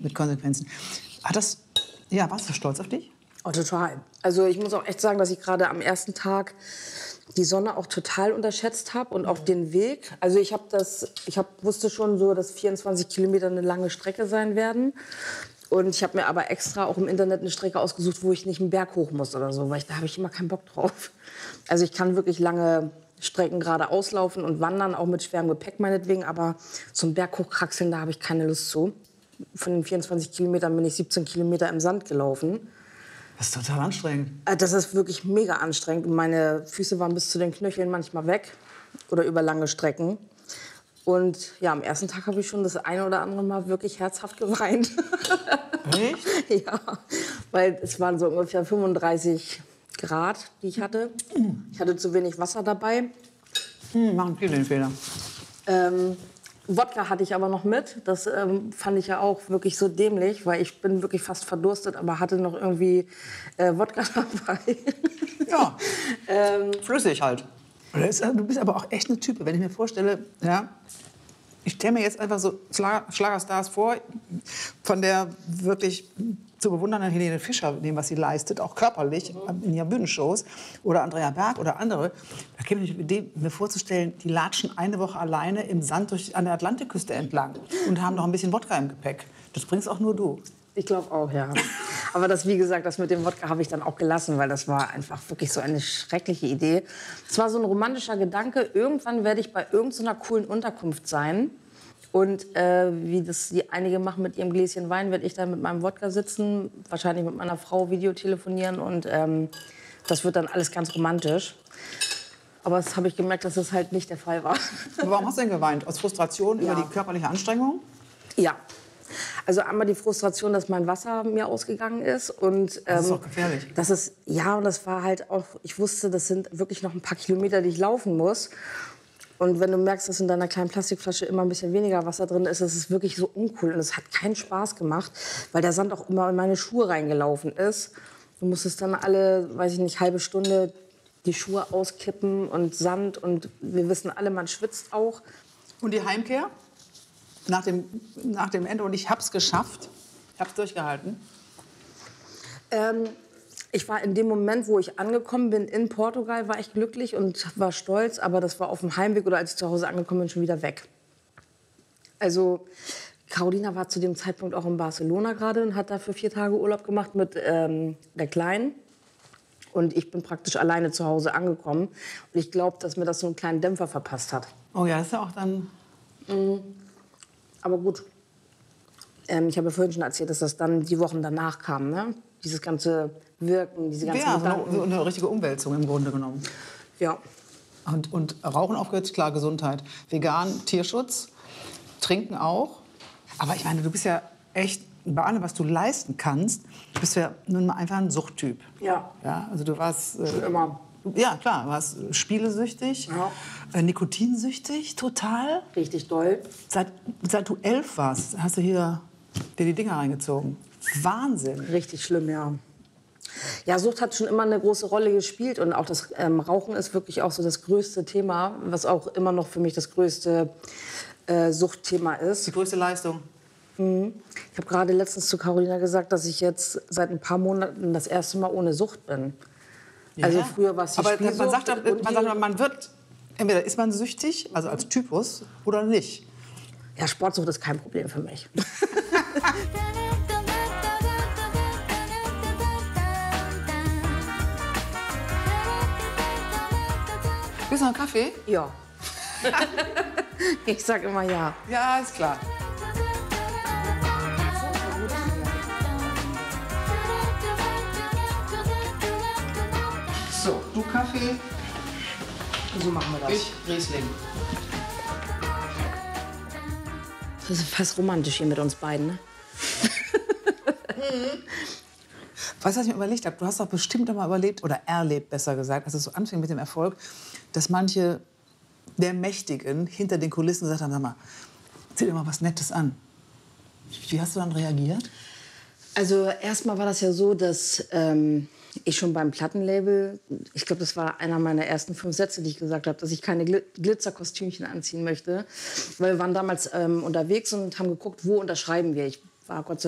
mit Konsequenzen. Warst du stolz auf dich? Oh, total. Also ich muss auch echt sagen, dass ich gerade am ersten Tag die Sonne auch total unterschätzt habe und auch den Weg. Also wusste schon so, dass 24 Kilometer eine lange Strecke sein werden. Und ich habe mir aber extra auch im Internet eine Strecke ausgesucht, wo ich nicht einen Berg hoch muss oder so, weil da habe ich immer keinen Bock drauf. Also ich kann wirklich lange Strecken gerade auslaufen und wandern, auch mit schwerem Gepäck meinetwegen, aber zum Berg hochkraxeln, da habe ich keine Lust zu. Von den 24 Kilometern bin ich 17 Kilometer im Sand gelaufen. Das ist total anstrengend. Das ist wirklich mega anstrengend. Und meine Füße waren bis zu den Knöcheln manchmal weg oder über lange Strecken. Und ja, am ersten Tag habe ich schon das eine oder andere Mal wirklich herzhaft geweint. Echt? Ja, weil es waren so ungefähr 35 Grad, die ich hatte. Ich hatte zu wenig Wasser dabei. Machen viele den Fehler. Wodka hatte ich aber noch mit. Das fand ich ja auch wirklich so dämlich, weil ich bin wirklich fast verdurstet, aber hatte noch irgendwie Wodka dabei. Ja, flüssig halt. Du bist aber auch echt eine Type, wenn ich mir vorstelle, ja, ich stelle mir jetzt einfach so Schlagerstars vor, von der wirklich zu bewundernden Helene Fischer, dem, was sie leistet, auch körperlich in ihren Bühnenshows, oder Andrea Berg oder andere. Da käme ich auf die Idee, mir vorzustellen, die latschen eine Woche alleine im Sand an der Atlantikküste entlang und haben noch ein bisschen Wodka im Gepäck. Das bringst auch nur du. Ich glaube auch, ja. Aber wie gesagt, das mit dem Wodka habe ich dann auch gelassen, weil das war einfach wirklich so eine schreckliche Idee. Es war so ein romantischer Gedanke, irgendwann werde ich bei irgendeiner coolen Unterkunft sein. Und wie das die einige machen mit ihrem Gläschen Wein, werde ich dann mit meinem Wodka sitzen, wahrscheinlich mit meiner Frau Videotelefonieren und das wird dann alles ganz romantisch. Aber das habe ich gemerkt, dass das halt nicht der Fall war. Aber warum hast du denn geweint? Aus Frustration über die körperliche Anstrengung? Ja. Also einmal die Frustration, dass mein Wasser mir ausgegangen ist. Und, das ist auch gefährlich. Und das war halt auch, ich wusste, das sind wirklich noch ein paar Kilometer, die ich laufen muss. Und wenn du merkst, dass in deiner kleinen Plastikflasche immer ein bisschen weniger Wasser drin ist, das ist wirklich so uncool. Und es hat keinen Spaß gemacht, weil der Sand auch immer in meine Schuhe reingelaufen ist. Du musstest dann alle, weiß ich nicht, halbe Stunde die Schuhe auskippen und Sand. Und wir wissen alle, man schwitzt auch. Und die Heimkehr? Nach dem Ende, und ich habe es geschafft, ich habe es durchgehalten. Ich war in dem Moment, wo ich angekommen bin in Portugal, war ich glücklich und war stolz, aber das war auf dem Heimweg oder als ich zu Hause angekommen bin, schon wieder weg. Also Carolina war zu dem Zeitpunkt auch in Barcelona gerade und hat da für 4 Tage Urlaub gemacht mit der Kleinen. Und ich bin praktisch alleine zu Hause angekommen. Und ich glaube, dass mir das so einen kleinen Dämpfer verpasst hat. Oh ja, das ist ja auch dann... Aber gut, ich habe ja vorhin schon erzählt, dass das dann die Wochen danach kam, ne? Dieses ganze Wirken, diese ganzen Gedanken. So eine richtige Umwälzung im Grunde genommen. Ja. Und Rauchen aufgehört, klar, Gesundheit. Vegan, Tierschutz, Trinken auch. Aber ich meine, du bist ja echt, bei allem, was du leisten kannst, bist du ja nun mal einfach ein Suchttyp. Ja. Ja, also du warst... Schon immer. Ja, klar, du warst spielesüchtig, nikotinsüchtig, total. Richtig doll. Seit du 11 warst, hast du dir die Dinger reingezogen. Wahnsinn. Richtig schlimm, ja. Ja, Sucht hat schon immer eine große Rolle gespielt und auch das Rauchen ist wirklich auch so das größte Thema, was auch immer noch für mich das größte Suchtthema ist. Die größte Leistung. Ich habe gerade letztens zu Carolina gesagt, dass ich jetzt seit ein paar Monaten das erste Mal ohne Sucht bin. Ja. Also früher war es die Spielsucht. Man sagt, man wird, entweder ist man süchtig, also als Typus, oder nicht. Ja, Sportsucht ist kein Problem für mich. Willst du noch einen Kaffee? Ja. Ich sag immer ja. Ja, ist klar. So, du Kaffee. So machen wir das. Ich Riesling. Das ist fast romantisch hier mit uns beiden, ne? Weißt du, was ich mir überlegt habe? Du hast doch bestimmt einmal überlebt, oder erlebt, besser gesagt, als es so anfing mit dem Erfolg, dass manche der Mächtigen hinter den Kulissen gesagt haben, sag mal, zieh dir mal was Nettes an. Wie hast du dann reagiert? Also erstmal war das ja so, dass ich schon beim Plattenlabel, ich glaube, das war einer meiner ersten 5 Sätze, die ich gesagt habe, dass ich keine Glitzerkostümchen anziehen möchte. Weil wir waren damals unterwegs und haben geguckt, wo unterschreiben wir. Ich war Gott sei